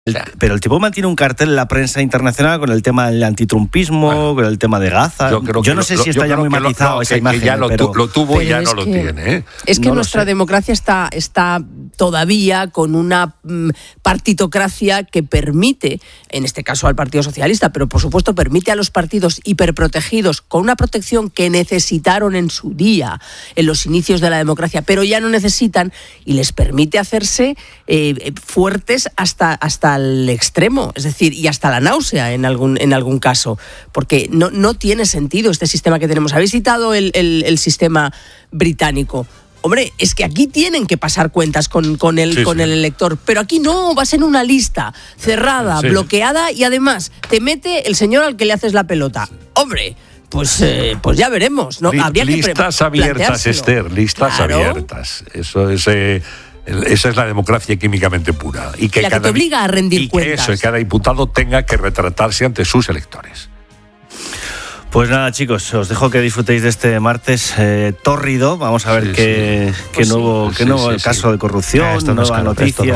Pero el tipo mantiene un cartel en la prensa internacional con el tema del antitrumpismo, con el tema de Gaza. Yo no sé si está ya muy matizado esa imagen. Que ya lo tuvo y ya no lo tiene. Es que nuestra democracia está todavía con una partitocracia que permite, en este caso al Partido Socialista, pero por supuesto permite a los partidos hiperprotegidos con una protección que necesitaron en su día, en los inicios de la democracia, pero ya no necesitan, y les permite hacerse fuertes hasta el extremo, es decir, y hasta la náusea en algún caso, porque no tiene sentido este sistema que tenemos. Habéis citado el sistema británico. Hombre, es que aquí tienen que pasar cuentas con el elector, pero aquí no, vas en una lista cerrada, bloqueada, y además te mete el señor al que le haces la pelota. Hombre, pues ya veremos, ¿no? Habría listas abiertas, Esther, listas abiertas. Eso es... esa es la democracia químicamente pura. Y que la que te obliga a rendir cuentas. Y que cada diputado tenga que retratarse ante sus electores. Pues nada, chicos, os dejo que disfrutéis de este martes tórrido. Vamos a ver qué nuevo caso de corrupción, nueva noticia.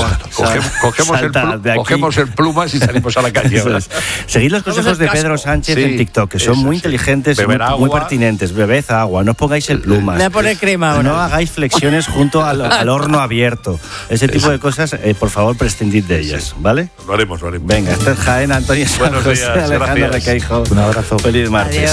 Cogemos el plumas y salimos a la calle. Seguid los consejos de Pedro Sánchez en TikTok, que son muy inteligentes, muy pertinentes. Bebed agua, no os pongáis el plumas. Me voy a poner crema ahora. No hagáis flexiones junto al horno abierto. Ese tipo de cosas, por favor, prescindid de ellas, ¿vale? Lo haremos. Venga, este es Jaén, Antonio Santos, Alejandro Requeijo. Un abrazo. Feliz martes.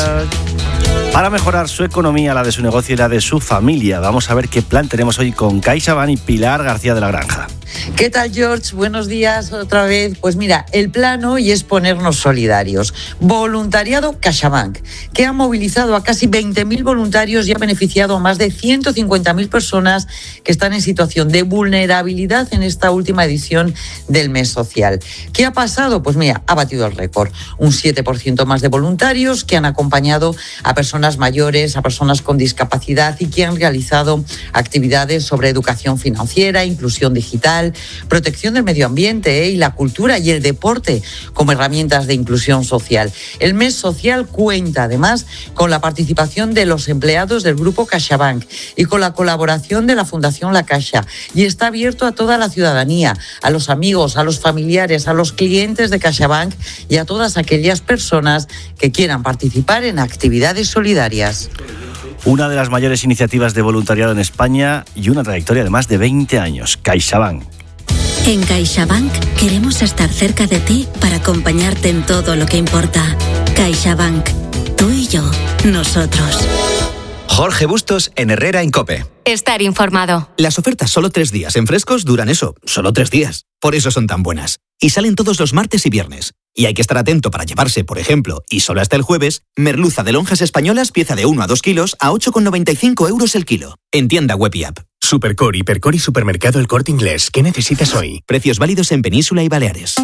Para mejorar su economía, la de su negocio y la de su familia, vamos a ver qué plan tenemos hoy con CaixaBank y Pilar García de la Granja. ¿Qué tal, George? Buenos días otra vez. Pues mira, el plan hoy es ponernos solidarios. Voluntariado CaixaBank, que ha movilizado a casi 20.000 voluntarios y ha beneficiado a más de 150.000 personas que están en situación de vulnerabilidad en esta última edición del mes social. ¿Qué ha pasado? Pues mira, ha batido el récord. Un 7% más de voluntarios que han acompañado a personas mayores, a personas con discapacidad y que han realizado actividades sobre educación financiera, inclusión digital, protección del medio ambiente y la cultura y el deporte como herramientas de inclusión social. El mes social cuenta además con la participación de los empleados del grupo CaixaBank y con la colaboración de la Fundación La Caixa, y está abierto a toda la ciudadanía, a los amigos, a los familiares, a los clientes de CaixaBank y a todas aquellas personas que quieran participar en actividades solidarias. Una de las mayores iniciativas de voluntariado en España y una trayectoria de más de 20 años, CaixaBank. En CaixaBank queremos estar cerca de ti para acompañarte en todo lo que importa. CaixaBank, tú y yo, nosotros. Jorge Bustos en Herrera en COPE. Estar informado. Las ofertas solo 3 días en frescos duran eso, solo 3 días. Por eso son tan buenas. Y salen todos los martes y viernes. Y hay que estar atento para llevarse, por ejemplo, y solo hasta el jueves, merluza de lonjas españolas, pieza de 1 a 2 kilos, a 8,95 euros el kilo. En tienda web y app. Supercore, Hipercore y Supermercado El Corte Inglés. ¿Qué necesitas hoy? Precios válidos en Península y Baleares.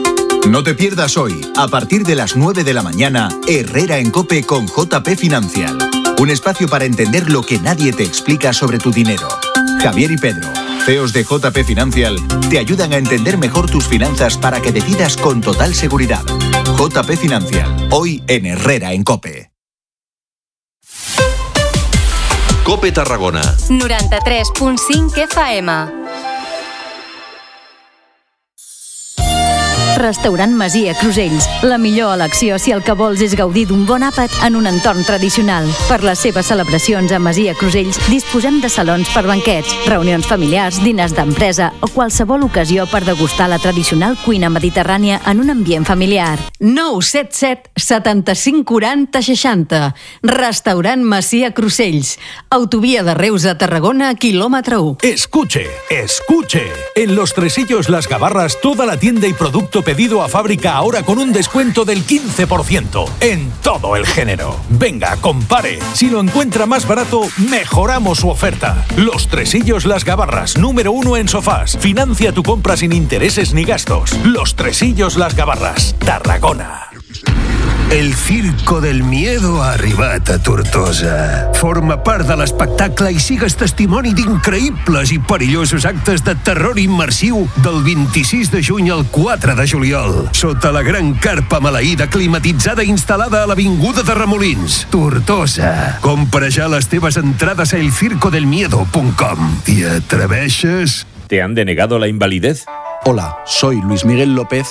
No te pierdas hoy, a partir de las 9 de la mañana, Herrera en COPE con JP Financial. Un espacio para entender lo que nadie te explica sobre tu dinero. Javier y Pedro, CEOs de JP Financial, te ayudan a entender mejor tus finanzas para que decidas con total seguridad. JP Financial, hoy en Herrera en COPE. COPE Tarragona 93.5 FM. Restaurant Masia Crusells. La millor elecció si el que vols és gaudir d'un bon àpat en un entorn tradicional. Per les seves celebracions a Masia Crusells disposem de salons per banquets, reunions familiars, diners d'empresa o qualsevol ocasió per degustar la tradicional cuina mediterrània en un ambient familiar. 977 75 40 60. Restaurant Masia Crusells. Autovía de Reus a Tarragona, kilómetro 1. Escuche. En Los Tresillos Las Gabarras, toda la tienda y producto pedido a fábrica ahora con un descuento del 15% en todo el género. Venga, compare. Si lo encuentra más barato, mejoramos su oferta. Los Tresillos Las Gabarras, número 1 en sofás. Financia tu compra sin intereses ni gastos. Los Tresillos Las Gabarras, Tarragona. El Circo del Miedo ha arribat a Tortosa. Forma part de l'espectacle i sigues testimoni d'increïbles i perillosos actes de terror immersiu del 26 de juny al 4 de juliol, sota la gran carpa maleïda climatitzada instal·lada a l'Avinguda de Remolins, Tortosa. Compra ja les teves entrades a elcircodelmiedo.com. ¿Te atreveixes? ¿Te han denegado la invalidez? Hola, soy Luis Miguel López